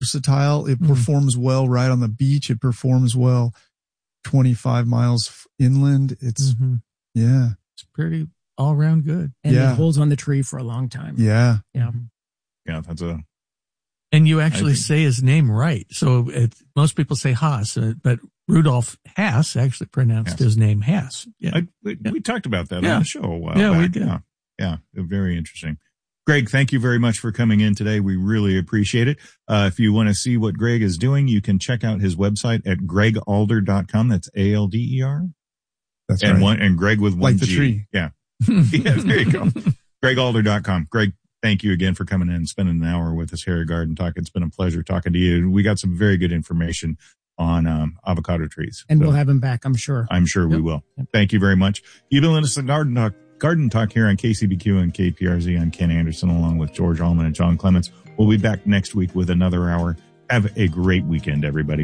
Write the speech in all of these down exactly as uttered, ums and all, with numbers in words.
versatile. It mm-hmm. performs well right on the beach. It performs well twenty-five miles inland. It's, mm-hmm. yeah. It's pretty all around good. And yeah. it holds on the tree for a long time. Yeah. Yeah. Yeah, that's a... And you actually say his name right. So it, most people say Haas, uh, but Rudolf Haas actually pronounced Haas. his name Haas. Yeah. I, we, yeah. we talked about that yeah. on the show a while yeah, back. We did. Yeah, yeah, very interesting. Greg, thank you very much for coming in today. We really appreciate it. Uh, if you want to see what Greg is doing, you can check out his website at greg alder dot com. That's A L D E R. That's and right. One, and Greg with one like the G. Tree. Yeah. Yeah, there you go. greg alder dot com. Greg, thank you again for coming in and spending an hour with us here at Garden Talk. It's been a pleasure talking to you. We got some very good information on um, avocado trees. And so we'll have him back, I'm sure. I'm sure yep. we will. Yep. Thank you very much. You've been listening to Garden Talk, Garden Talk here on K C B Q and K P R Z. I'm Ken Anderson along with George Allman and John Clements. We'll be back next week with another hour. Have a great weekend, everybody.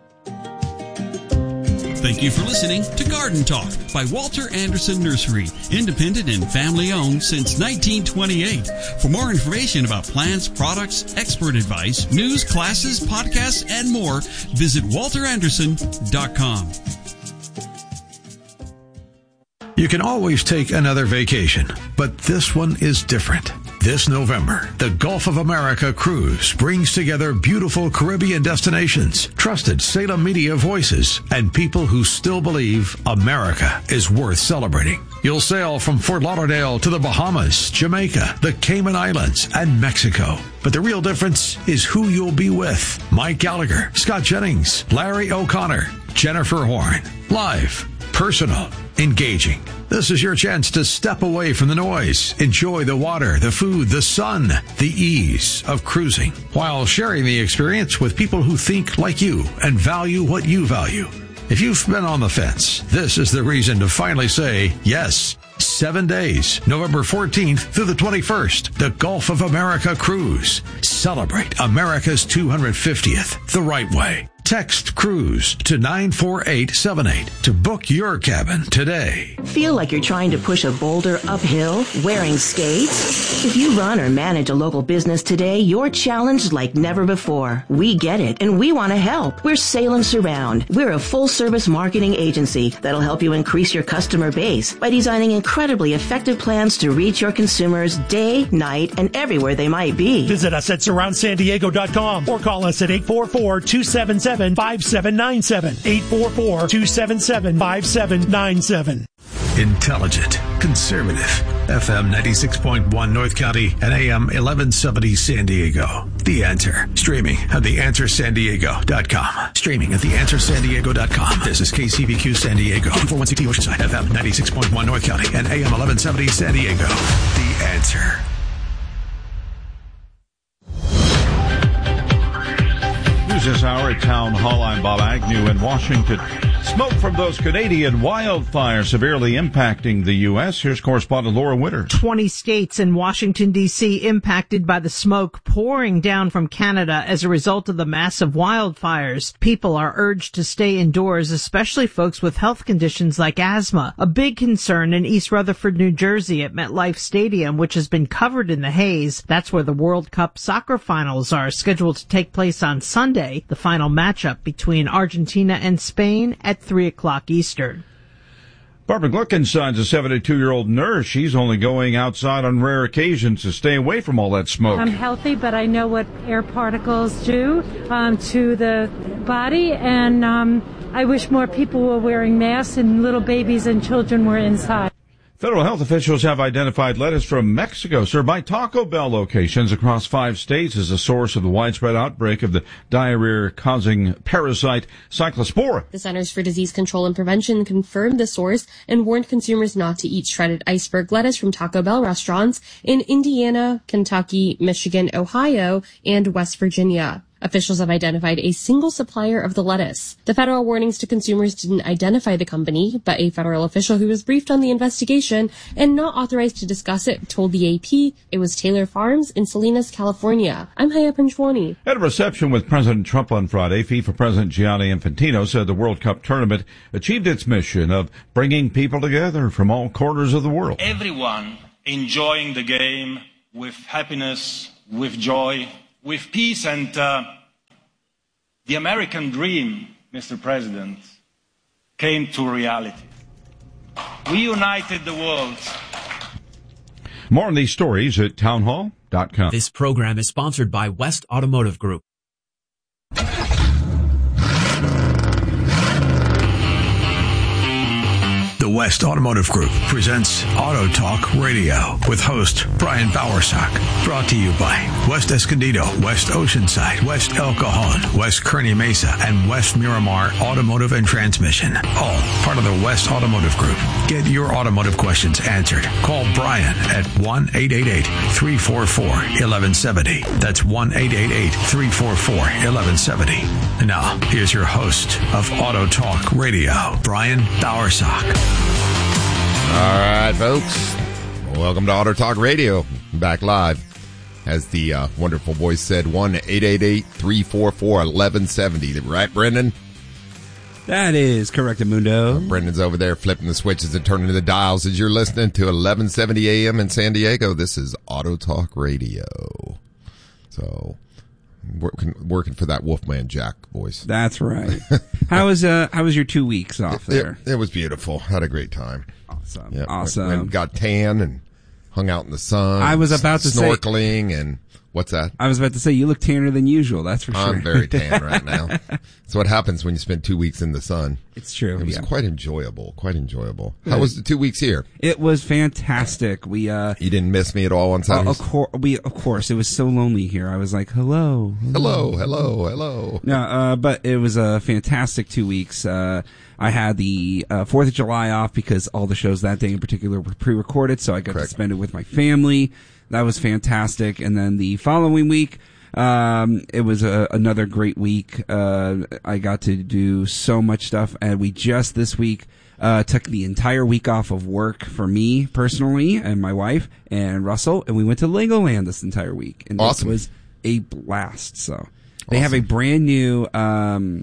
Thank you for listening to Garden Talk by Walter Anderson Nursery, independent and family-owned since nineteen twenty-eight. For more information about plants, products, expert advice, news, classes, podcasts, and more, visit walter anderson dot com. You can always take another vacation, but this one is different. This November, the Gulf of America Cruise brings together beautiful Caribbean destinations, trusted Salem media voices, and people who still believe America is worth celebrating. You'll sail from Fort Lauderdale to the Bahamas, Jamaica, the Cayman Islands, and Mexico. But the real difference is who you'll be with. Mike Gallagher, Scott Jennings, Larry O'Connor, Jennifer Horn. Live, personal, engaging. This is your chance to step away from the noise, enjoy the water, the food, the sun, the ease of cruising, while sharing the experience with people who think like you and value what you value. If you've been on the fence, this is the reason to finally say yes. Seven days, November fourteenth through the twenty-first, the Gulf of America Cruise. Celebrate America's two hundred fiftieth the right way. Text CRUISE to nine four eight seven eight to book your cabin today. Feel like you're trying to push a boulder uphill wearing skates? If you run or manage a local business today, you're challenged like never before. We get it, and we want to help. We're Salem Surround. We're a full-service marketing agency that'll help you increase your customer base by designing incredibly effective plans to reach your consumers day, night, and everywhere they might be. Visit us at surround san diego dot com or call us at eight four four, two seven seven, five seven nine seven. eight four four, two seven seven, five seven nine seven. Intelligent, conservative. F M ninety-six point one North County and A M eleven seventy San Diego. The Answer. Streaming at the answer san diego dot com. Streaming at the answer san diego dot com. This is K C B Q San Diego. four one C T Oceanside. F M ninety-six point one North County and A M eleven seventy San Diego. The Answer. News this hour at Town Hall. I'm Bob Agnew in Washington. Smoke from those Canadian wildfires severely impacting the U S. Here's correspondent Laura Witter. twenty states and Washington, D C impacted by the smoke pouring down from Canada as a result of the massive wildfires. People are urged to stay indoors, especially folks with health conditions like asthma. A big concern in East Rutherford, New Jersey at MetLife Stadium, which has been covered in the haze. That's where the World Cup soccer finals are scheduled to take place on Sunday. The final matchup between Argentina and Spain at three o'clock Eastern. Barbara Gluckenstein's a seventy-two-year-old nurse. She's only going outside on rare occasions to stay away from all that smoke. I'm healthy, but I know what air particles do um, to the body, and um, I wish more people were wearing masks and little babies and children were inside. Federal health officials have identified lettuce from Mexico served by Taco Bell locations across five states as a source of the widespread outbreak of the diarrhea-causing parasite Cyclospora. The Centers for Disease Control and Prevention confirmed the source and warned consumers not to eat shredded iceberg lettuce from Taco Bell restaurants in Indiana, Kentucky, Michigan, Ohio, and West Virginia. Officials have identified a single supplier of the lettuce. The federal warnings to consumers didn't identify the company, but a federal official who was briefed on the investigation and not authorized to discuss it told the A P it was Taylor Farms in Salinas, California. I'm Haya Panchwani. At a reception with President Trump on Friday, FIFA President Gianni Infantino said the World Cup tournament achieved its mission of bringing people together from all corners of the world. Everyone enjoying the game with happiness, with joy, with peace and uh, The American dream, Mister President, came to reality. We united the world. More on these stories at townhall dot com. This program is sponsored by West Automotive Group. The West Automotive Group presents Auto Talk Radio with host Brian Bowersock. Brought to you by West Escondido, West Oceanside, West El Cajon, West Kearney Mesa, and West Miramar Automotive and Transmission. All part of the West Automotive Group. Get your automotive questions answered. Call Brian at one eight eight eight, three four four, one one seven zero. That's one eight eight eight, three four four, one one seven zero. And now, here's your host of Auto Talk Radio, Brian Bowersock. All right, folks. Welcome to Auto Talk Radio. Back live. As the uh, wonderful voice said, one eight eight eight, three four four, one one seven zero. Right, Brendan? That is correct, Amundo. Uh, Brendan's over there flipping the switches and turning the dials as you're listening to eleven seventy a.m. in San Diego. This is Auto Talk Radio. So, working, working for that Wolfman Jack voice. That's right. How was uh how was your two weeks off there? It, it was beautiful. Had a great time. Awesome. Yep. Awesome. Went and got tan and hung out in the sun. I was about to snorkeling say, and what's that? I was about to say you look tanner than usual. That's for sure. I'm very tan right now. That's what happens when you spend two weeks in the sun. It's true. It was yeah. quite enjoyable. Quite enjoyable. Good. How was the two weeks here? It was fantastic. We uh You didn't miss me at all on Saturdays? Uh, of, cor- we, of course. It was so lonely here. I was like, hello. Hello, hello, hello. No, uh, but it was a fantastic two weeks. Uh, I had the uh, fourth of July off because all the shows that day in particular were pre-recorded, so I got Correct. to spend it with my family. That was fantastic. And then the following week, um, it was a, another great week. Uh, I got to do so much stuff, and we just this week uh, took the entire week off of work for me personally and my wife and Russell, and we went to Legoland this entire week. And awesome. It was a blast. So they awesome. have a brand new um,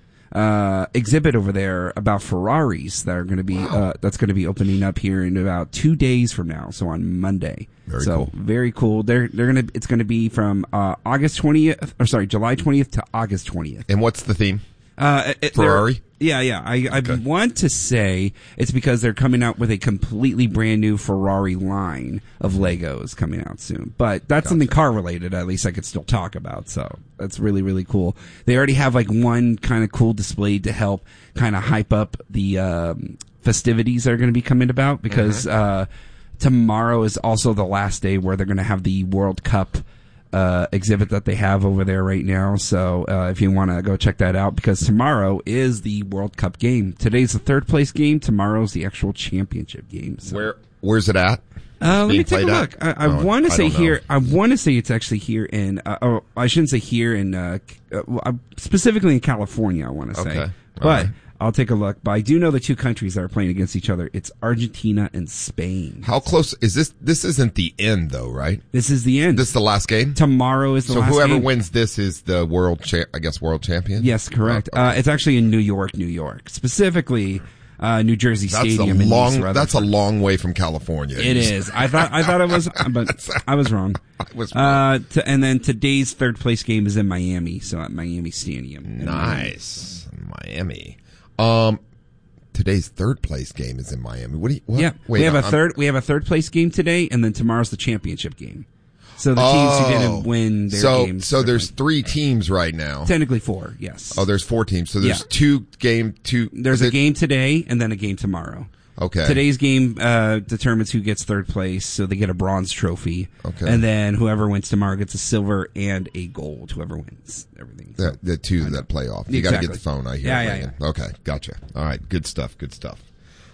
uh, exhibit over there about Ferraris that are going to be wow. uh, that's going to be opening up here in about two days from now. So on Monday. Very so cool. very cool. They're they're gonna it's gonna be from uh, August twentieth or sorry July twentieth to August twentieth. And what's the theme? Uh, it, Ferrari. Yeah, yeah. I I okay. want to say it's because they're coming out with a completely brand new Ferrari line of Legos coming out soon. But that's gotcha. something car related. At least I could still talk about. So that's really really cool. They already have like one kind of cool display to help kind of hype up the um, festivities that are going to be coming about because. Mm-hmm. uh Tomorrow is also the last day where they're going to have the World Cup uh, exhibit that they have over there right now. So uh, if you want to go check that out, because tomorrow is the World Cup game. Today's the third place game. Tomorrow's the actual championship game. So. Where Where's it at? Uh, let me take a look. I, I oh, want to say here. Know. I want to say it's actually here in. Uh, oh, I shouldn't say here in. Uh, uh, specifically in California. I want to say, okay. but. Right. I'll take a look, but I do know the two countries that are playing against each other. It's Argentina and Spain. How close is this? This isn't the end, though, right? This is the end. This is the last game? Tomorrow is the so last game. So whoever wins this is the world, cha- I guess, world champion? Yes, correct. Oh, okay. uh, it's actually in New York, New York. Specifically, uh, New Jersey that's Stadium. A long, in East that's a long way from California. It is. I thought, I thought it was, but I was wrong. I was wrong. Uh, to, and then today's third place game is in Miami, so at Miami Stadium. Nice. Miami. Um, Today's third place game is in Miami. What do you? What? Yeah, Wait, we have no, a I'm, third. We have a third place game today, and then tomorrow's the championship game. So the teams oh, who didn't win their so, games. So there's three teams right now. Technically four. Yes. Oh, there's four teams. So there's yeah. two game two. There's a it, game today and then a game tomorrow. Okay. Today's game uh, determines who gets third place, so they get a bronze trophy. Okay. And then whoever wins tomorrow gets a silver and a gold. Whoever wins everything. So, the, the two that play off. You exactly. got to get the phone. I hear. Yeah, yeah, yeah. Okay, gotcha. All right, good stuff. Good stuff.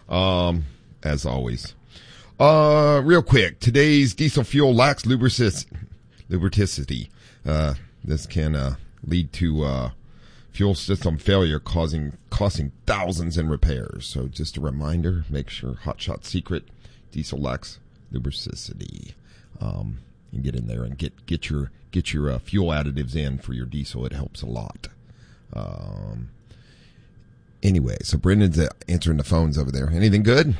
Um, as always. Uh, real quick, today's diesel fuel lacks lubricis- lubricity. Uh, this can uh, lead to uh, fuel system failure, causing costing thousands in repairs. So just a reminder: make sure Hot Shot Secret diesel lacks lubricity. Um, you can get in there and get get your get your uh, fuel additives in for your diesel. It helps a lot. Um. Anyway, so Brendan's answering the phones over there. Anything good?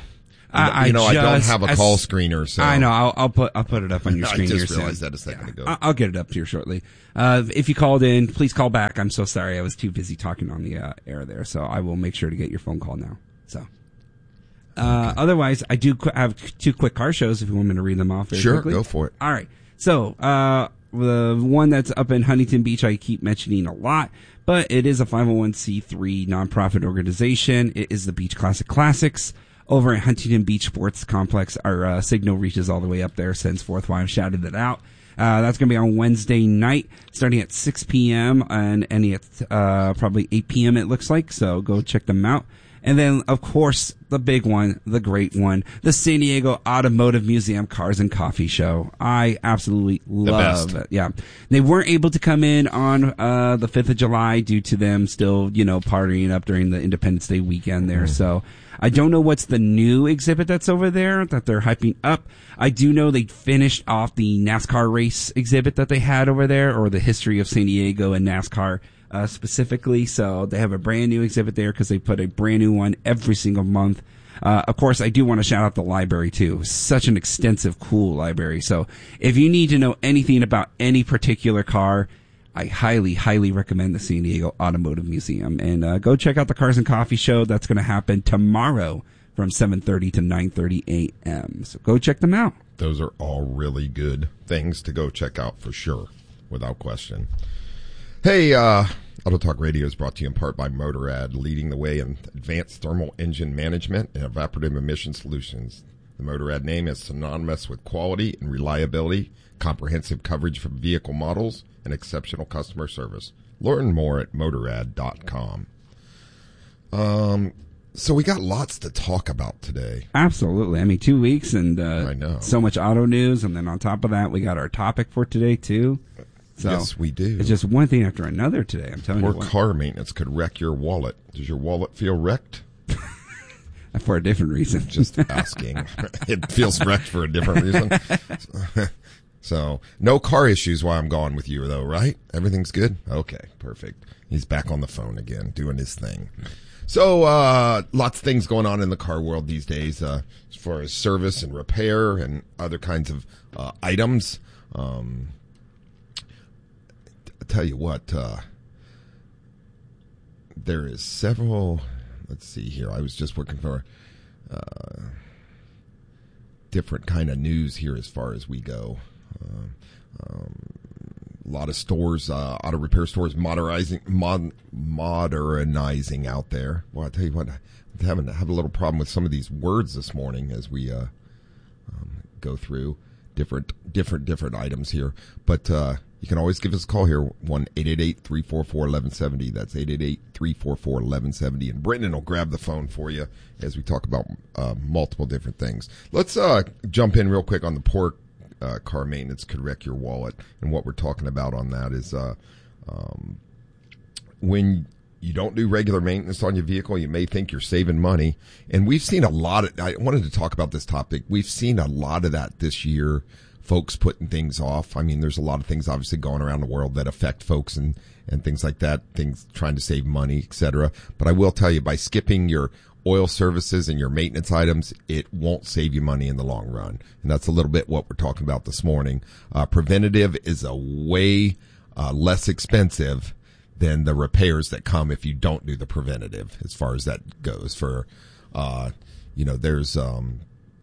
I, you know, I, just, I don't have a as, call screener, so I know. I'll, I'll put I'll put it up on your screen. I just here realized soon. that a second yeah. ago. I'll get it up here shortly. Uh, if you called in, please call back. I'm so sorry. I was too busy talking on the uh, air there, so I will make sure to get your phone call now. So, uh, okay. Otherwise, I do qu- have two quick car shows. If you want me to read them off, very sure, quickly. Go for it. All right. So, uh, the one that's up in Huntington Beach, I keep mentioning a lot, but it is a five oh one c three nonprofit organization. It is the Beach Classic Classics. Over at Huntington Beach Sports Complex, our uh, signal reaches all the way up there, henceforth why I've shouted that out. Uh, that's going to be on Wednesday night, starting at six p.m. and ending at uh, probably eight p.m. it looks like, so go check them out. And then, of course, the big one, the great one, the San Diego Automotive Museum Cars and Coffee Show. I absolutely love it. Yeah. They weren't able to come in on uh the fifth of July due to them still, you know, partying up during the Independence Day weekend there. Mm. So I don't know what's the new exhibit that's over there that they're hyping up. I do know they finished off the NASCAR race exhibit that they had over there, or the history of San Diego and NASCAR Uh, specifically. So they have a brand new exhibit there because they put a brand new one every single month. Uh, of course, I do want to shout out the library too. Such an extensive, cool library. So if you need to know anything about any particular car, I highly, highly recommend the San Diego Automotive Museum. And uh, go check out the Cars and Coffee Show. That's going to happen tomorrow from seven thirty to nine thirty a.m. So go check them out. Those are all really good things to go check out for sure, without question. Hey, uh, Auto Talk Radio is brought to you in part by Motorrad, leading the way in advanced thermal engine management and evaporative emission solutions. The Motorrad name is synonymous with quality and reliability, comprehensive coverage for vehicle models, and exceptional customer service. Learn more at motorrad dot com. Um, so we got lots to talk about today. Absolutely. I mean, two weeks and uh, I know. so much auto news, and then on top of that, we got our topic for today too. So yes, we do. It's just one thing after another today. I'm telling Poor you. Poor car maintenance could wreck your wallet. Does your wallet feel wrecked? For a different reason. Just asking. It feels wrecked for a different reason. So, no car issues while I'm gone with you, though, right? Everything's good? Okay, perfect. He's back on the phone again, doing his thing. So, uh, lots of things going on in the car world these days, uh, as far as service and repair and other kinds of uh, items. Um, I'll tell you what, uh, there is several, let's see here, I was just looking for uh, different kind of news here as far as we go. Uh, um, a lot of stores, uh, auto repair stores modernizing, mod, modernizing out there. Well, I tell you what, I'm having have a little problem with some of these words this morning as we uh, um, go through different, different, different items here. But uh, you can always give us a call here, one eight eight eight, three four four, one one seven zero. That's eight eight eight, three four four, one one seven zero. And Brendan will grab the phone for you as we talk about uh, multiple different things. Let's uh, jump in real quick on the poor uh, car maintenance could wreck your wallet. And what we're talking about on that is uh, um, when you don't do regular maintenance on your vehicle, you may think you're saving money. And we've seen a lot of, I wanted to talk about this topic. We've seen a lot of that this year. Folks putting things off. I mean, there's a lot of things obviously going around the world that affect folks and, and things like that, things trying to save money, et cetera. But I will tell you, by skipping your oil services and your maintenance items, it won't save you money in the long run. And that's a little bit what we're talking about this morning. Uh, preventative is a way uh, less expensive than the repairs that come if you don't do the preventative, as far as that goes. For, uh, you know, there's um,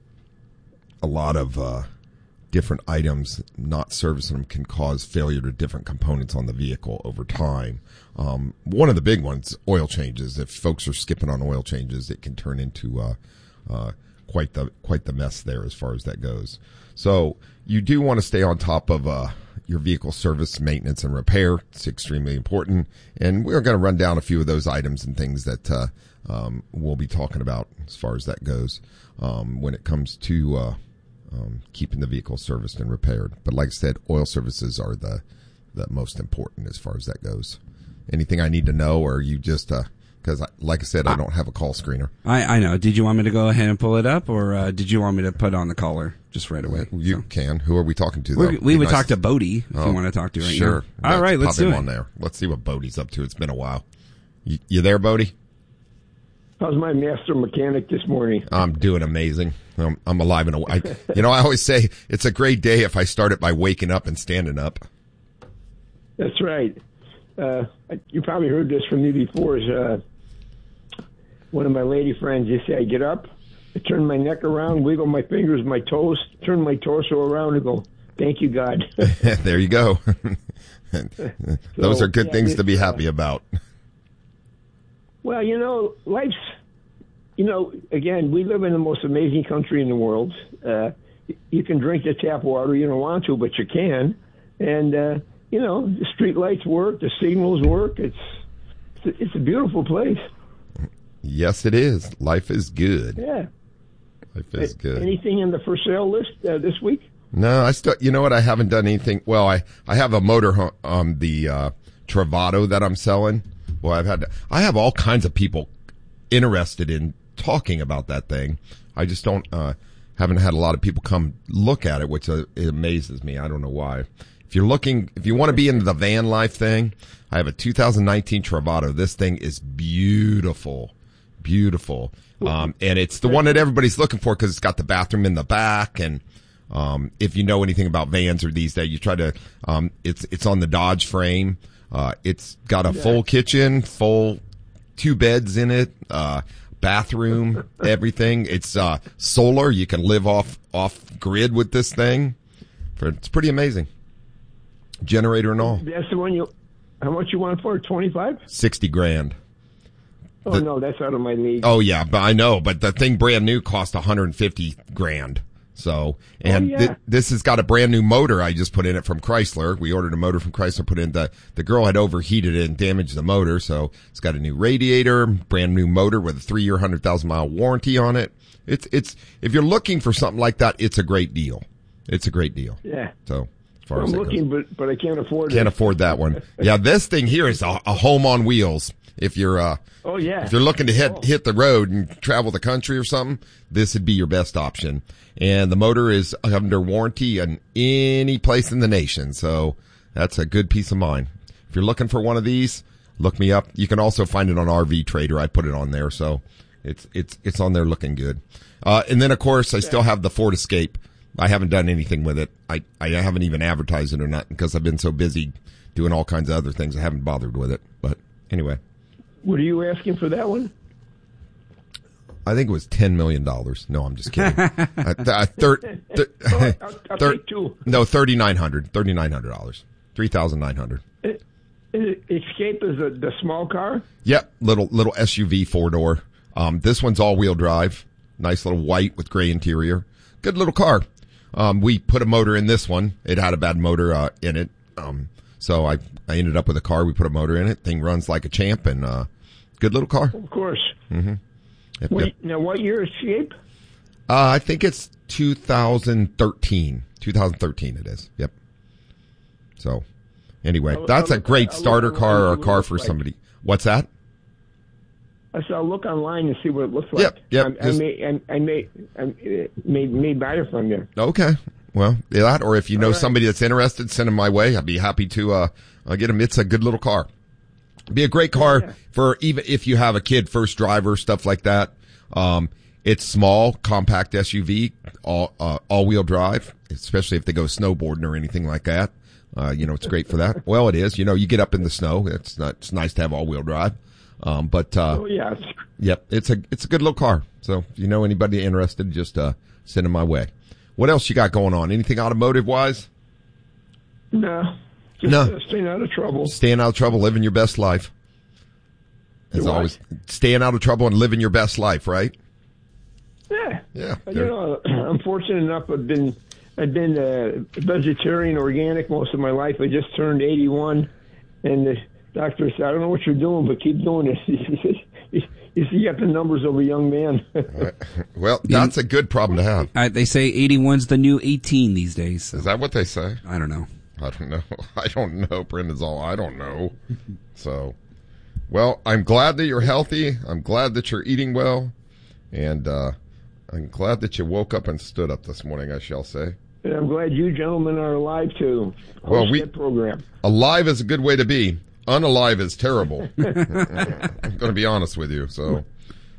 a lot of uh, different items, not servicing them can cause failure to different components on the vehicle over time. Um, one of the big ones, oil changes. If folks are skipping on oil changes, it can turn into uh, uh, quite the quite the mess there as far as that goes. So you do want to stay on top of uh, your vehicle service, maintenance, and repair. It's extremely important. And we're going to run down a few of those items and things that uh, um, we'll be talking about as far as that goes um, when it comes to uh, um, keeping the vehicle serviced and repaired. But like I said, oil services are the, the most important as far as that goes. Anything I need to know, or you just, uh, cause I, like I said, I don't have a call screener. I, I know. Did you want me to go ahead and pull it up, or uh, did you want me to put on the caller just right away? You so. can. Who are we talking to, though? We would nice. talk to Bodie if oh, you want to talk to right sure. now. All right, let's pop do him it. on there. Let's see what Bodie's up to. It's been a while. You, you there, Bodie? How's my master mechanic this morning? I'm doing amazing. I'm, I'm alive and awake. You know, I always say it's a great day if I start it by waking up and standing up. That's right. Uh, you probably heard this from me before. Is, uh, one of my lady friends, you say, I get up, I turn my neck around, wiggle my fingers, my toes, turn my torso around and go, thank you, God. There you go. Those So, are good yeah, things it's, to be uh, happy about. Well, you know, life's, you know, again, we live in the most amazing country in the world. Uh, you can drink the tap water. You don't want to, but you can. And, uh, you know, the street lights work. The signals work. It's it's a beautiful place. Yes, it is. Life is good. Yeah. Life is good. Anything in the for sale list uh, this week? No, I still, you know what? I haven't done anything. Well, I, I have a motor on the, uh, Travato that I'm selling. Well, I've had, I have all kinds of people interested in talking about that thing. I just don't, uh, haven't had a lot of people come look at it, which uh, it amazes me. I don't know why. If you're looking, if you want to be into the van life thing, I have a two thousand nineteen Travato. This thing is beautiful, beautiful. Um, and it's the one that everybody's looking for because it's got the bathroom in the back. And, um, if you know anything about vans or these days, you try to, um, it's, it's on the Dodge frame. Uh, it's got a full kitchen, full two beds in it, uh, bathroom, everything. It's, uh, solar. You can live off, off grid with this thing. It's pretty amazing. Generator and all. That's the one you, how much you want for it? twenty-five? sixty grand. Oh, The- no, that's out of my league. Oh yeah, but I know, but the thing brand new cost one hundred fifty grand. So, and Oh, yeah. thi- this has got a brand new motor I just put in it from Chrysler. We ordered a motor from Chrysler, put in the, the girl had overheated it and damaged the motor. So it's got a new radiator, brand new motor with a three year, one hundred thousand mile warranty on it. It's, it's, if you're looking for something like that, it's a great deal. It's a great deal. Yeah. So as far I'm as that goes. looking, but but I can't afford Can't it. afford that one. Yeah, this thing here is a, a home on wheels. If you're, uh, Oh, yeah. if you're looking to hit, hit the road and travel the country or something, this would be your best option. And the motor is under warranty in any place in the nation. So that's a good peace of mind. If you're looking for one of these, look me up. You can also find it on R V Trader. I put it on there. So it's, it's, it's on there looking good. Uh, and then of course I still have the Ford Escape. I haven't done anything with it. I, I haven't even advertised it or not because I've been so busy doing all kinds of other things. I haven't bothered with it. But anyway. What are you asking for that one? I think it was ten million dollars. No, I'm just kidding. uh, uh, thir- thir- Oh, I'll, I'll thir- take two. no, thirty-nine hundred dollars. thirty-nine hundred dollars. three thousand nine hundred dollars. Escape is a, the small car? Yep. Little, little S U V four door. Um, this one's all wheel drive. Nice little white with gray interior. Good little car. Um, we put a motor in this one. It had a bad motor, uh, in it. Um, so I, I ended up with a car. We put a motor in it. Thing runs like a champ and, uh, good little car. Of course. Mm-hmm. Yep, What, yep. Now, what year Escape? Uh, I think it's two thousand thirteen. two thousand thirteen it is. Yep. So, anyway, I'll- that's I'll a look- great I'll starter look car or a online, see what car it for looks like. somebody. What's that? I said, I'll look online and see what it looks like. Yep, yep, I, I just- may, I, I may, I may, may buy it from you. Okay. Well, yeah, that, or if you know All right. somebody that's interested, send them my way. I'd be happy to, uh, uh get them. It's a good little car. Be a great car Yeah. for even if you have a kid, first driver, stuff like that. Um, it's small, compact S U V, all, uh, all wheel drive, especially if they go snowboarding or anything like that. Uh, you know, it's great for that. Well, it is. You know, you get up in the snow. It's not, it's nice to have all wheel drive. Um, but, uh, Oh, yeah. yep, it's a, it's a good little car. So if you know anybody interested, just, uh, send them my way. What else you got going on? Anything automotive wise? No. Just No. uh, staying out of trouble. Staying out of trouble, living your best life. As You what? always, staying out of trouble and living your best life, right? Yeah. Yeah. You know, I'm fortunate enough. I've been, I've been uh, vegetarian, organic most of my life. I just turned eighty-one, and the doctor said, "I don't know what you're doing, but keep doing it." He says, "You see, you got the numbers of a young man." Well, that's a good problem to have. Uh, they say eighty-one's the new eighteen these days. So. Is that what they say? I don't know. I don't know. I don't know. Brendan's all, I don't know. So, well, I'm glad that you're healthy. I'm glad that you're eating well. And, uh, I'm glad that you woke up and stood up this morning, I shall say. And I'm glad you gentlemen are alive to host Well, we- that program. Alive is a good way to be. Unalive is terrible. I'm going to be honest with you. So,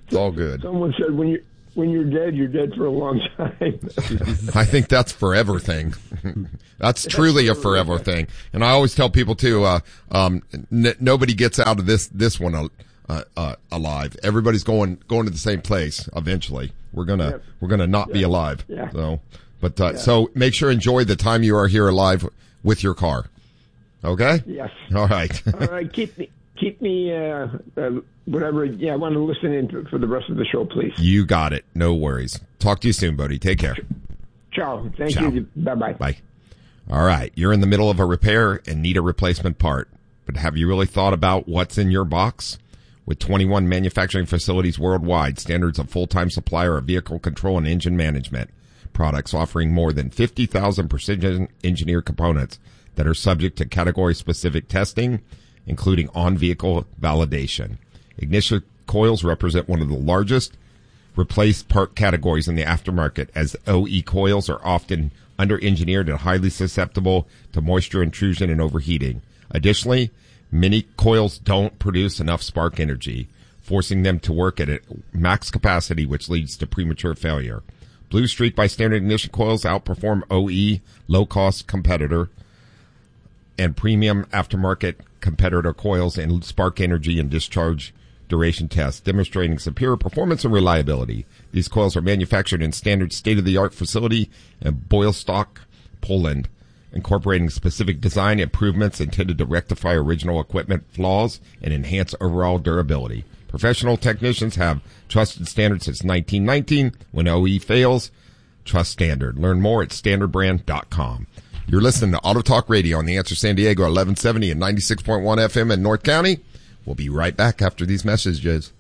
It's all good. Someone said when you when you're dead, you're dead for a long time. I think that's forever thing. That's truly a forever thing. And I always tell people too, uh, um, n- nobody gets out of this, this one, uh, uh, alive. Everybody's going, going to the same place eventually. We're gonna, yep. we're gonna not yep. be alive. Yeah. So, but, uh, yeah. so make sure enjoy the time you are here alive with your car. Okay? Yes. All right. All right. Keep me, keep me, uh, uh whatever. Yeah, I want to listen in for, for the rest of the show, please. You got it. No worries. Talk to you soon, Bodie. Take care. Ciao. Thank Ciao. you. Bye-bye. Bye. All right. You're in the middle of a repair and need a replacement part. But have you really thought about what's in your box? With twenty-one manufacturing facilities worldwide, Standard's a full-time supplier of vehicle control and engine management products, offering more than fifty thousand precision engineered components that are subject to category-specific testing, including on-vehicle validation. Ignition coils represent one of the largest replaced part categories in the aftermarket, as O E coils are often under-engineered and highly susceptible to moisture intrusion and overheating. Additionally, many coils don't produce enough spark energy, forcing them to work at a max capacity, which leads to premature failure. Blue Streak by Standard ignition coils outperform O E low-cost competitor and premium aftermarket competitor coils in spark energy and discharge duration tests, demonstrating superior performance and reliability. These coils are manufactured in Standard state-of-the-art facility in Białystok, Poland, incorporating specific design improvements intended to rectify original equipment flaws and enhance overall durability. Professional technicians have trusted Standard since nineteen nineteen. When O E fails, trust Standard. Learn more at standard brand dot com. You're listening to Auto Talk Radio on The Answer San Diego, eleven seventy and ninety-six point one F M in North County. We'll be right back after these messages.